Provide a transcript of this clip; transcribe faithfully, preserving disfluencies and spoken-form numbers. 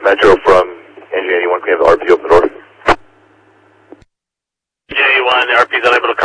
Metro from Engine eighty-one, can we have the R P open the door? Engine eighty-one, the R P is unable to